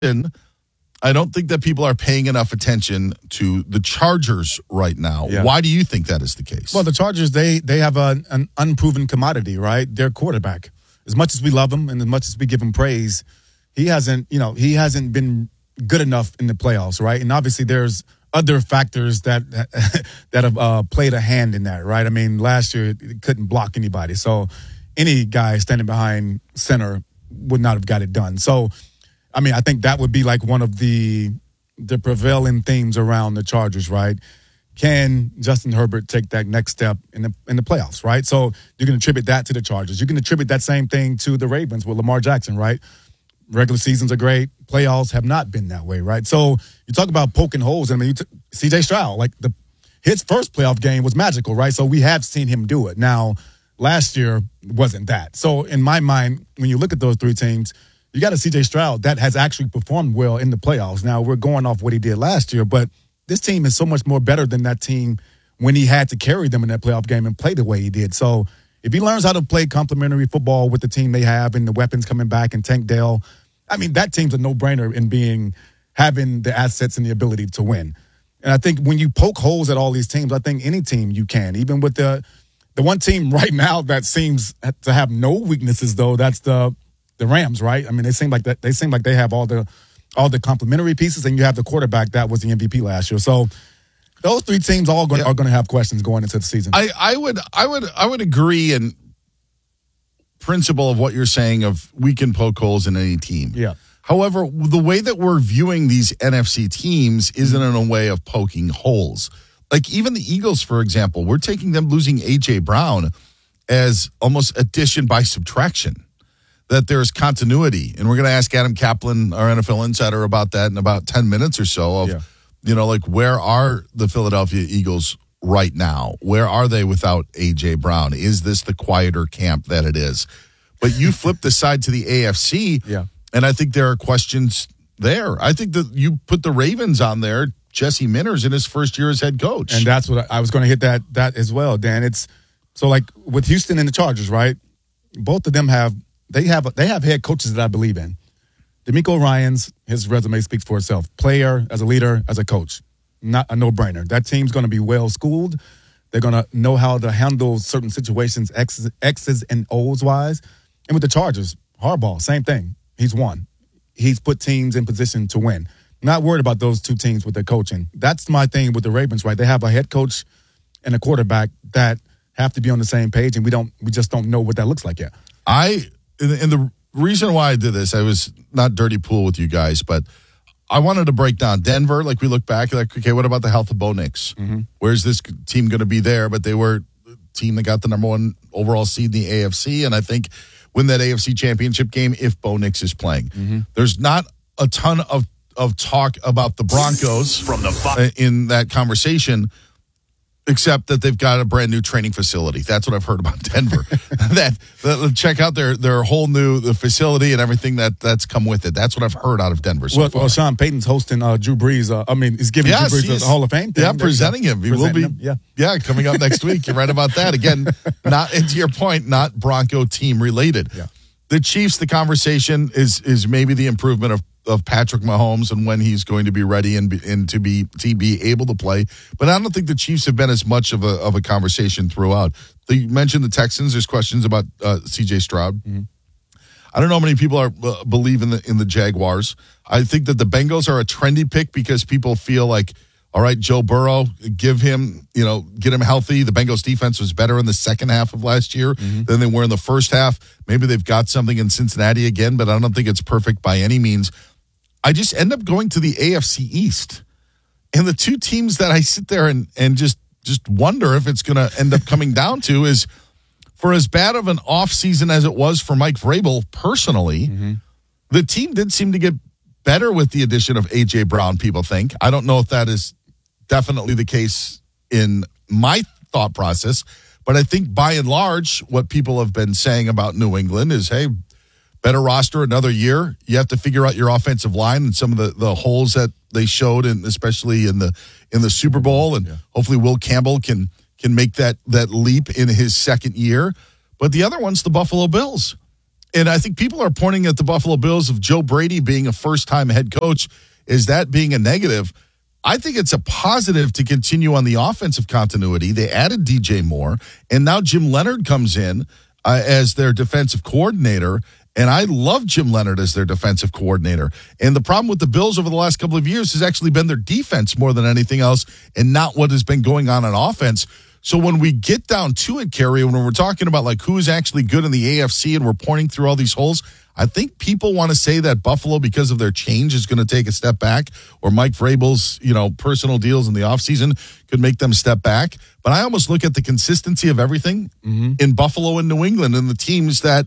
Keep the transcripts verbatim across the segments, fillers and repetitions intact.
I don't think that people are paying enough attention to the Chargers right now. Yeah. Why do you think that is the case? Well, the Chargers, they they have a, an unproven commodity, right? Their quarterback. As much as we love him and as much as we give him praise, he hasn't, you know, he hasn't been good enough in the playoffs, right? And obviously there's other factors that that have uh, played a hand in that, right? I mean, last year it couldn't block anybody. So any guy standing behind center would not have got it done. So, I mean, I think that would be like one of the the prevailing themes around the Chargers, right? Can Justin Herbert take that next step in the in the playoffs, right? So you can attribute that to the Chargers. You can attribute that same thing to the Ravens with Lamar Jackson, right? Regular seasons are great. Playoffs have not been that way, right? So you talk about poking holes. I mean, you t- C J Stroud, like the his first playoff game was magical, right? So we have seen him do it. Now, last year wasn't that. So in my mind, when you look at those three teams, you got a C J Stroud that has actually performed well in the playoffs. Now, we're going off what he did last year, but this team is so much more better than that team when he had to carry them in that playoff game and play the way he did. So if he learns how to play complementary football with the team they have and the weapons coming back and Tank Dell, I mean, that team's a no-brainer in being having the assets and the ability to win. And I think when you poke holes at all these teams, I think any team you can, even with the the one team right now that seems to have no weaknesses, though, that's the the Rams, right? I mean, they seem like that. They seem like they have all the all the complementary pieces, and you have the quarterback that was the M V P last year. So those three teams all going, yeah. are going to have questions going into the season. I, I would, I would, I would agree in principle of what you're saying of we can poke holes in any team. Yeah. However, the way that we're viewing these N F C teams isn't in a way of poking holes. Like even the Eagles, for example, we're taking them losing A J Brown as almost addition by subtraction. That there's continuity. And we're going to ask Adam Kaplan, our N F L insider, about that in about ten minutes or so of, yeah. you know, like where are the Philadelphia Eagles right now? Where are they without A J Brown? Is this the quieter camp that it is? But you flip the side to the A F C, yeah. and I think there are questions there. I think that you put the Ravens on there, Jesse Minter's in his first year as head coach. And that's what I, I was going to hit that that as well, Dan. It's so like with Houston and the Chargers, right? Both of them have They have they have head coaches that I believe in. DeMeco Ryans, his resume speaks for itself. Player, as a leader, as a coach. Not a no-brainer. That team's going to be well-schooled. They're going to know how to handle certain situations, X's, X's and O's wise. And with the Chargers, Harbaugh, same thing. He's won. He's put teams in position to win. Not worried about those two teams with their coaching. That's my thing with the Ravens, right? They have a head coach and a quarterback that have to be on the same page, and we don't. We just don't know what that looks like yet. I... And the reason why I did this, I was not dirty pool with you guys, but I wanted to break down Denver. Like we look back, like, okay, what about the health of Bo Nix? Mm-hmm. Where's this team going to be there? But they were the team that got the number one overall seed in the A F C. And I think win that A F C championship game if Bo Nix is playing. Mm-hmm. There's not a ton of, of talk about the Broncos from the in that conversation, except that they've got a brand new training facility. That's what I've heard about Denver. that, that check out their their whole new the facility and everything that that's come with it. That's what I've heard out of Denver. So well, far. well, Sean Payton's hosting uh, Drew Brees. Uh, I mean, he's giving yes, Drew Brees the Hall of Fame. Yeah, presenting him. He will be. Him, yeah, yeah, coming up next week. You're right about that. Again, not and to your point, not Bronco team related. Yeah. The Chiefs. The conversation is is maybe the improvement of. of Patrick Mahomes and when he's going to be ready and, be, and to be to be able to play. But I don't think the Chiefs have been as much of a of a conversation throughout. You mentioned the Texans. There's questions about uh, C J Stroud. Mm-hmm. I don't know how many people are uh, believe in the in the Jaguars. I think that the Bengals are a trendy pick because people feel like, all right, Joe Burrow, give him, you know, get him healthy. The Bengals defense was better in the second half of last year mm-hmm. than they were in the first half. Maybe they've got something in Cincinnati again, but I don't think it's perfect by any means. I just end up going to the A F C East. And the two teams that I sit there and, and just, just wonder if it's going to end up coming down to is, for as bad of an offseason as it was for Mike Vrabel personally, mm-hmm. the team did seem to get better with the addition of A J Brown, people think. I don't know if that is definitely the case in my thought process, but I think by and large, what people have been saying about New England is, hey, better roster another year. You have to figure out your offensive line and some of the, the holes that they showed, and especially in the in the Super Bowl. And yeah. hopefully Will Campbell can can make that that leap in his second year. But the other one's the Buffalo Bills. And I think people are pointing at the Buffalo Bills of Joe Brady being a first-time head coach. Is that being a negative? I think it's a positive to continue on the offensive continuity. They added D J Moore, and now Jim Leonhard comes in uh, as their defensive coordinator. And I love Jim Leonhard as their defensive coordinator. And the problem with the Bills over the last couple of years has actually been their defense more than anything else, and not what has been going on on offense. So when we get down to it, Kerry, when we're talking about like who's actually good in the A F C and we're pointing through all these holes, I think people want to say that Buffalo, because of their change, is going to take a step back, or Mike Vrabel's, you know, personal deals in the offseason could make them step back. But I almost look at the consistency of everything mm-hmm. in Buffalo and New England and the teams that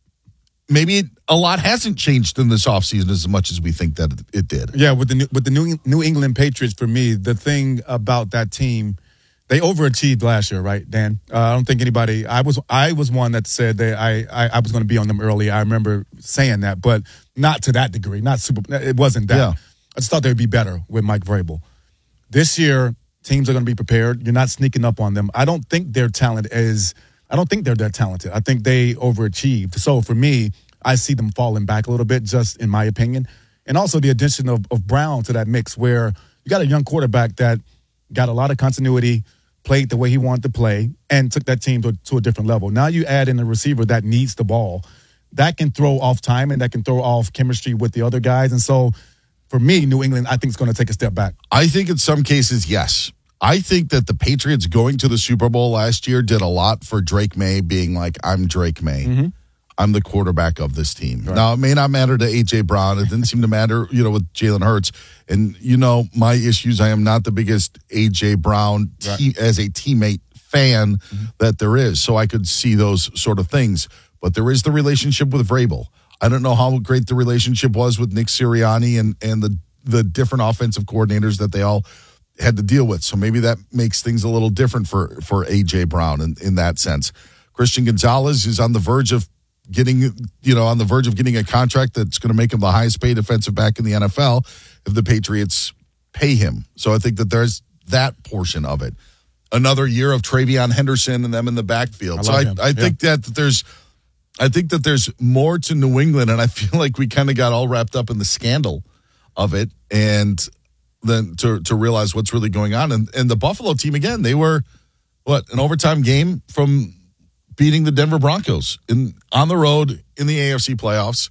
maybe a lot hasn't changed in this offseason as much as we think that it did. Yeah, with the with the New New England Patriots, for me, the thing about that team, they overachieved last year, right, Dan? Uh, I don't think anybody. I was I was one that said that I I, I was going to be on them early. I remember saying that, but not to that degree. Not super. It wasn't that. Yeah. I just thought they'd be better with Mike Vrabel. This year, teams are going to be prepared. You're not sneaking up on them. I don't think their talent is. I don't think they're that talented. I think they overachieved. So for me, I see them falling back a little bit, just in my opinion, and also the addition of, of Brown to that mix, where you got a young quarterback that got a lot of continuity, played the way he wanted to play, and took that team to, to a different level. Now you add in a receiver that needs the ball. That can throw off time, and that can throw off chemistry with the other guys. And so, for me, New England, I think, is going to take a step back. I think in some cases, yes. I think that the Patriots going to the Super Bowl last year did a lot for Drake May being like, I'm Drake May. Mm-hmm. I'm the quarterback of this team. Right. Now, it may not matter to A J. Brown. It didn't seem to matter, you know, with Jalen Hurts. And, you know, my issues, I am not the biggest A J. Brown te- right. as a teammate fan mm-hmm. that there is. So I could see those sort of things. But there is the relationship with Vrabel. I don't know how great the relationship was with Nick Sirianni and, and the, the different offensive coordinators that they all had to deal with. So maybe that makes things a little different for, for A J. Brown in, in that sense. Christian Gonzalez is on the verge of getting, you know, on the verge of getting a contract that's going to make him the highest paid defensive back in the N F L if the Patriots pay him. So I think that there's that portion of it. Another year of Travion Henderson and them in the backfield. I so I, I yeah. think that there's, I think that there's more to New England, and I feel like we kind of got all wrapped up in the scandal of it, and then to to realize what's really going on. And and the Buffalo team, again, they were what, an overtime game from beating the Denver Broncos in on the road in the A F C playoffs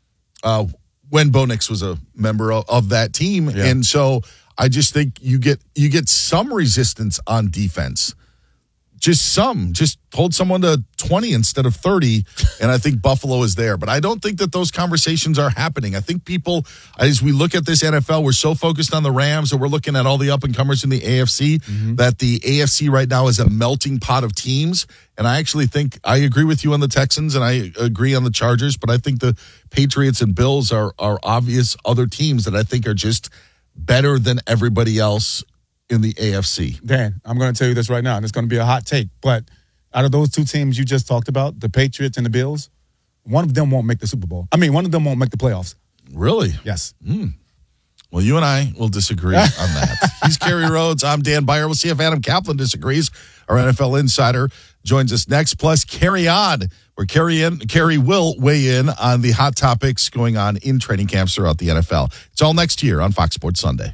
uh, when Bo Nix was a member of, of that team. Yeah. And so I just think you get you get some resistance on defense. Just some. Just hold someone to twenty instead of thirty, and I think Buffalo is there. But I don't think that those conversations are happening. I think people, as we look at this N F L, we're so focused on the Rams, or we're looking at all the up-and-comers in the A F C, mm-hmm. that the A F C right now is a melting pot of teams. And I actually think, I agree with you on the Texans, and I agree on the Chargers, but I think the Patriots and Bills are, are obvious other teams that I think are just better than everybody else in the A F C. Dan, I'm going to tell you this right now, and it's going to be a hot take, but out of those two teams you just talked about, the Patriots and the Bills, one of them won't make the Super Bowl. I mean, one of them won't make the playoffs. Really? Yes. Mm. Well, you and I will disagree on that. He's Kerry Rhodes. I'm Dan Beyer. We'll see if Adam Kaplan disagrees. Our N F L insider joins us next. Plus, Kerry on, where Kerry, in, Kerry will weigh in on the hot topics going on in training camps throughout the N F L. It's all next year on Fox Sports Sunday.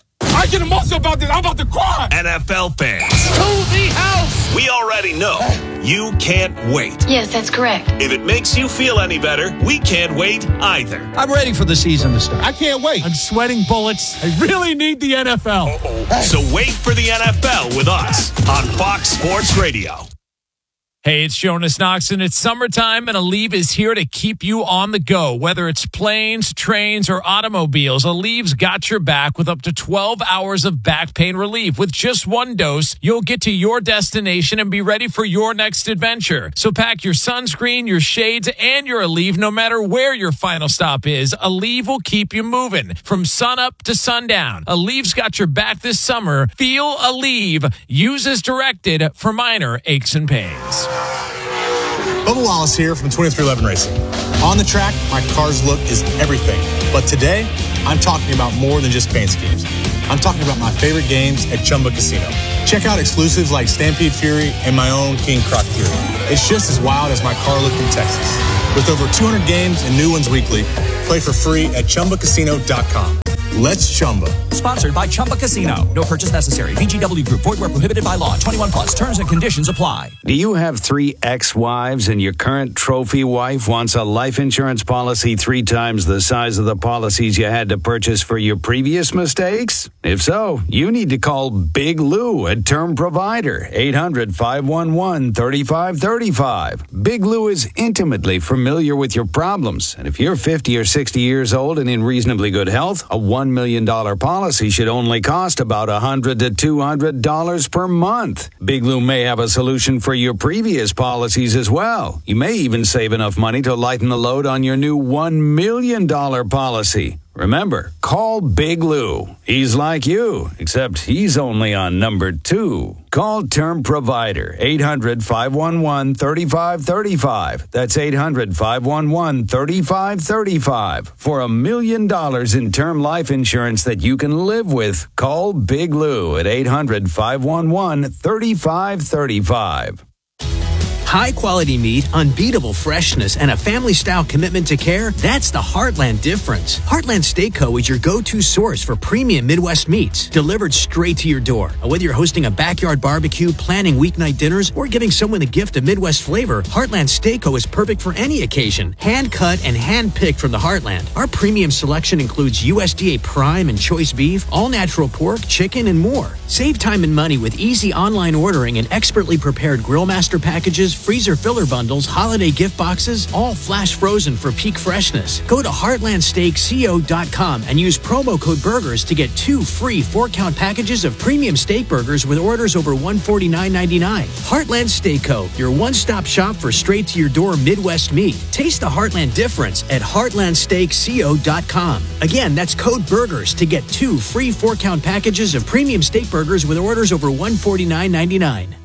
I get emotional about this. I'm about to cry. N F L fans. To the house. We already know you can't wait. Yes, that's correct. If it makes you feel any better, we can't wait either. I'm ready for the season to start. I can't wait. I'm sweating bullets. I really need the N F L. Uh-oh. So wait for the N F L with us on Fox Sports Radio. Hey, it's Jonas Knox, and it's summertime, and Aleve is here to keep you on the go. Whether it's planes, trains, or automobiles, Aleve's got your back with up to twelve hours of back pain relief. With just one dose, you'll get to your destination and be ready for your next adventure. So pack your sunscreen, your shades, and your Aleve no matter where your final stop is. Aleve will keep you moving from sunup to sundown. Aleve's got your back this summer. Feel Aleve. Use as directed for minor aches and pains. Bubba Wallace here from twenty-three eleven Racing. On the track, my car's look is everything. But today, I'm talking about more than just paint schemes. I'm talking about my favorite games at Chumba Casino. Check out exclusives like Stampede Fury and my own King Croc Fury. It's just as wild as my car look in Texas. With over two hundred games and new ones weekly, play for free at Chumba Casino dot com. Let's Chumba. Sponsored by Chumba Casino. No purchase necessary. V G W Group. Void where prohibited by law. twenty-one plus. Terms and conditions apply. Do you have three ex-wives and your current trophy wife wants a life insurance policy three times the size of the policies you had to purchase for your previous mistakes? If so, you need to call Big Lou at Term Provider. eight hundred, five one one, three five three five. Big Lou is intimately familiar with your problems. And if you're fifty or sixty years old and in reasonably good health, a one million dollars policy should only cost about one hundred to two hundred dollars per month. Big Lou may have a solution for your previous policies as well. You may even save enough money to lighten the load on your new one million dollars policy. Remember, call Big Lou. He's like you, except he's only on number two. Call Term Provider, eight hundred, five one one, three five three five. That's eight hundred, five one one, three five three five. For a million dollars in term life insurance that you can live with, call Big Lou at eight hundred, five one one, three five three five. High-quality meat, unbeatable freshness, and a family-style commitment to care, that's the Heartland difference. Heartland Steak Co. is your go-to source for premium Midwest meats, delivered straight to your door. Whether you're hosting a backyard barbecue, planning weeknight dinners, or giving someone the gift of Midwest flavor, Heartland Steak Co. is perfect for any occasion. Hand-cut and hand-picked from the Heartland. Our premium selection includes U S D A prime and choice beef, all-natural pork, chicken, and more. Save time and money with easy online ordering and expertly prepared Grillmaster packages, freezer filler bundles, holiday gift boxes, all flash frozen for peak freshness. Go to heartland steak co dot com and use promo code BURGERS to get two free four-count packages of premium steak burgers with orders over one hundred forty-nine ninety-nine. Heartland Steak Co., your one-stop shop for straight-to-your-door Midwest meat. Taste the Heartland difference at heartland steak co dot com. Again, that's code BURGERS to get two free four-count packages of premium steak burgers with orders over one hundred forty-nine ninety-nine.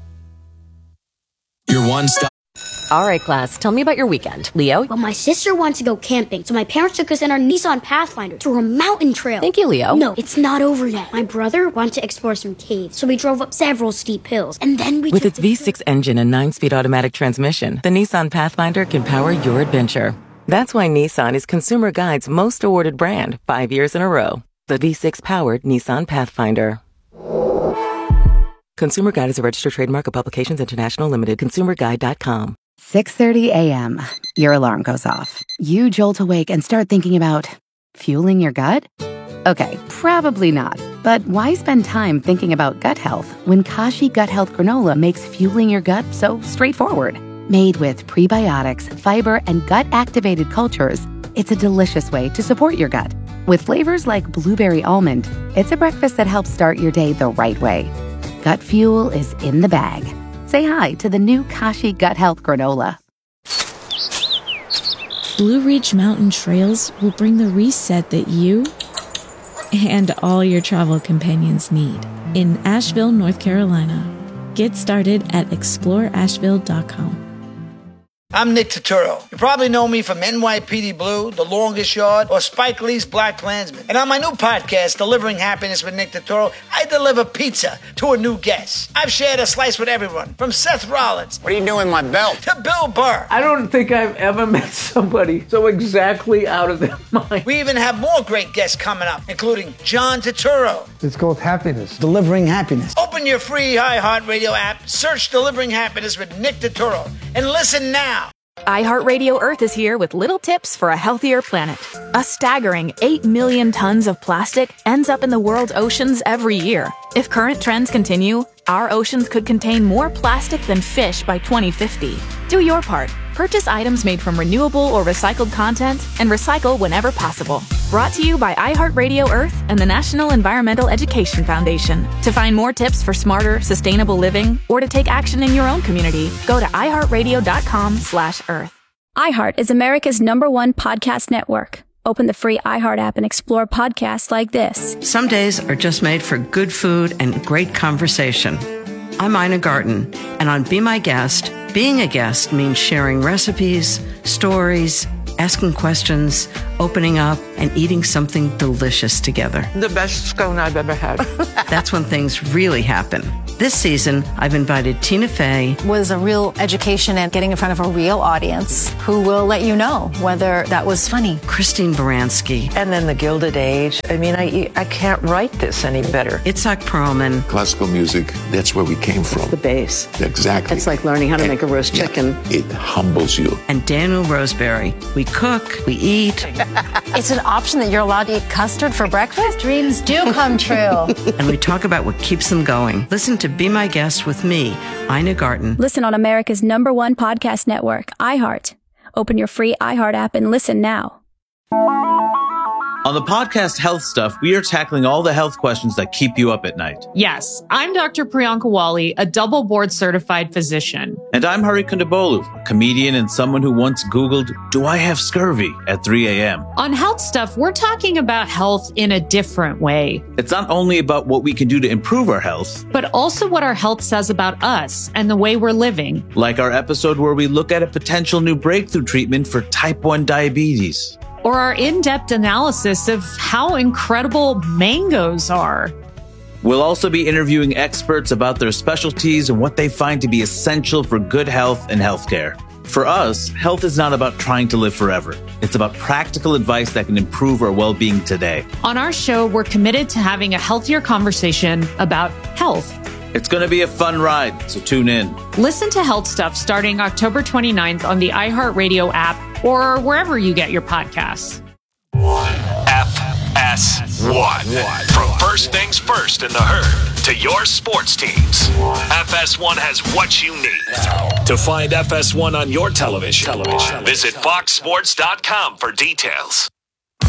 Your one stop. All right, class, tell me about your weekend. Leo? Well, my sister wanted to go camping, so my parents took us in our Nissan Pathfinder to a mountain trail. Thank you, Leo. No, it's not over yet. My brother wanted to explore some caves, so we drove up several steep hills, and then we... With its V six engine and nine-speed automatic transmission, the Nissan Pathfinder can power your adventure. That's why Nissan is Consumer Guide's most awarded brand, five years in a row. The V six-powered Nissan Pathfinder. Consumer Guide is a registered trademark of Publications International Limited. consumer guide dot com. six thirty a.m. Your alarm goes off. You jolt awake and start thinking about fueling your gut? Okay, probably not. But why spend time thinking about gut health when Kashi Gut Health Granola makes fueling your gut so straightforward? Made with prebiotics, fiber, and gut-activated cultures, it's a delicious way to support your gut. With flavors like blueberry almond, it's a breakfast that helps start your day the right way. Gut fuel is in the bag. Say hi to the new Kashi Gut Health Granola. Blue Ridge Mountain Trails will bring the reset that you and all your travel companions need in Asheville, North Carolina. Get started at explore asheville dot com. I'm Nick Turturro. You probably know me from N Y P D Blue, The Longest Yard, or Spike Lee's Black Klansman. And on my new podcast, Delivering Happiness with Nick Turturro, I deliver pizza to a new guest. I've shared a slice with everyone, from Seth Rollins. What are you doing with my belt? To Bill Burr. I don't think I've ever met somebody so exactly out of their mind. We even have more great guests coming up, including John Turturro. It's called Happiness. Delivering Happiness. Open your free iHeartRadio app, search Delivering Happiness with Nick Turturro, and listen now. iHeartRadio Earth is here with little tips for a healthier planet. A staggering eight million tons of plastic ends up in the world's oceans every year. If current trends continue, our oceans could contain more plastic than fish by twenty fifty. Do your part. Purchase items made from renewable or recycled content and recycle whenever possible. Brought to you by iHeartRadio Earth and the National Environmental Education Foundation. To find more tips for smarter, sustainable living or to take action in your own community, go to iHeartRadio.com slash Earth. iHeart is America's number one podcast network. Open the free iHeart app and explore podcasts like this. Some days are just made for good food and great conversation. I'm Ina Garten, and on Be My Guest, being a guest means sharing recipes, stories, asking questions, opening up, and eating something delicious together. The best scone I've ever had. That's when things really happen. This season, I've invited Tina Fey. Was a real education and getting in front of a real audience who will let you know whether that was funny. Christine Baranski. And then the Gilded Age. I mean, I, I can't write this any better. Itzhak Perlman. Classical music, that's where we came from. It's the bass. Exactly. It's like learning how to and, make a roast yeah, chicken. It humbles you. And Daniel Roseberry. We cook, we eat. It's an option that you're allowed to eat custard for breakfast? Dreams do come true. And we talk about what keeps them going. Listen to Be My Guest with me, Ina Garten. Listen on America's number one podcast network, iHeart. Open your free iHeart app and listen now. On the podcast Health Stuff, we are tackling all the health questions that keep you up at night. Yes, I'm Doctor Priyanka Wali, a double board certified physician. And I'm Hari Kondabolu, a comedian and someone who once Googled, do I have scurvy at three a.m. On Health Stuff, we're talking about health in a different way. It's not only about what we can do to improve our health, but also what our health says about us and the way we're living. Like our episode where we look at a potential new breakthrough treatment for type one diabetes. Or our in-depth analysis of how incredible mangoes are. We'll also be interviewing experts about their specialties and what they find to be essential for good health and healthcare. For us, health is not about trying to live forever. It's about practical advice that can improve our well-being today. On our show, we're committed to having a healthier conversation about health. It's going to be a fun ride, so tune in. Listen to Health Stuff starting October twenty-ninth on the iHeartRadio app or wherever you get your podcasts. F S one. From first things first in the herd to your sports teams, F S one has what you need. To find F S one on your television, television. visit fox sports dot com for details.